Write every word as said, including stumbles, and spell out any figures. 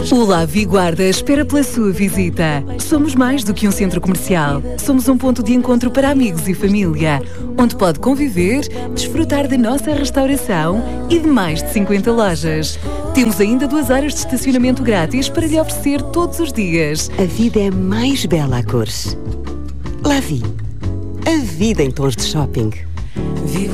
O Lavi Guarda espera pela sua visita. Somos mais do que um centro comercial. Somos um ponto de encontro para amigos e família, onde pode conviver, desfrutar da nossa restauração e de mais de cinquenta lojas. Temos ainda duas áreas de estacionamento grátis para lhe oferecer todos os dias. A vida é mais bela a cores. Lavi. A vida em tons de shopping.